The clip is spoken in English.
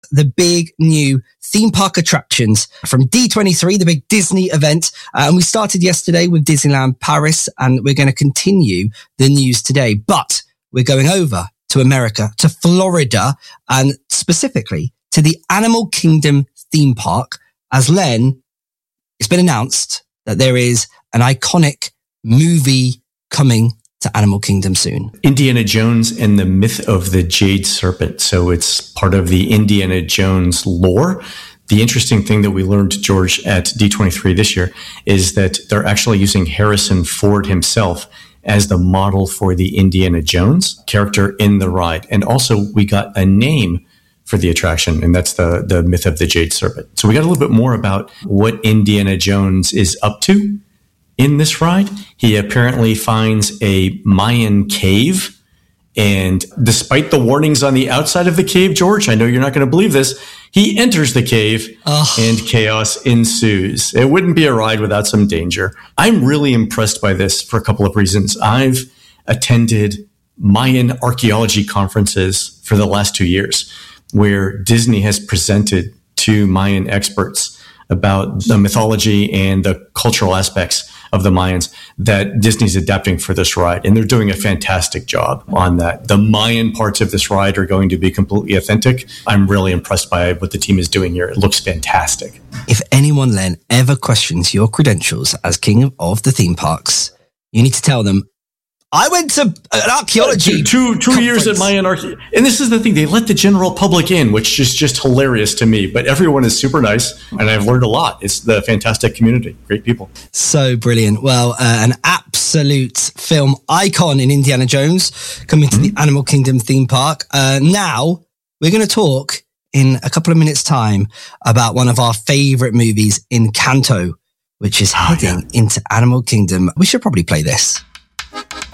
the big new theme park attractions from D23, the big Disney event. And we started yesterday with Disneyland Paris, and we're going to continue the news today. But we're going over to America, to Florida, and specifically to the Animal Kingdom theme park. As Len, it's been announced that there is an iconic movie coming to Animal Kingdom soon. Indiana Jones and the Myth of the Jade Serpent. So it's part of the Indiana Jones lore. The interesting thing that we learned, George, at D23 this year is that they're actually using Harrison Ford himself as the model for the Indiana Jones character in the ride. And also we got a name for the attraction, and that's the Myth of the Jade Serpent. So we got a little bit more about what Indiana Jones is up to in this ride. He apparently finds a Mayan cave, and despite the warnings on the outside of the cave, George, I know you're not going to believe this, he enters the cave and chaos ensues. It wouldn't be a ride without some danger. I'm really impressed by this for a couple of reasons. I've attended Mayan archaeology conferences for the last 2 years where Disney has presented to Mayan experts about the mythology and the cultural aspects of the Mayans that Disney's adapting for this ride. And they're doing a fantastic job on that. The Mayan parts of this ride are going to be completely authentic. I'm really impressed by what the team is doing here. It looks fantastic. If anyone, Len, ever questions your credentials as king of the theme parks, you need to tell them, I went to an archaeology two years at Mayan archaeology. And this is the thing. They let the general public in, which is just hilarious to me. But everyone is super nice, and I've learned a lot. It's the fantastic community. Great people. So brilliant. Well, an absolute film icon in Indiana Jones coming to the Animal Kingdom theme park. Now, we're going to talk in a couple of minutes' time about one of our favorite movies, Encanto, which is heading into Animal Kingdom. We should probably play this.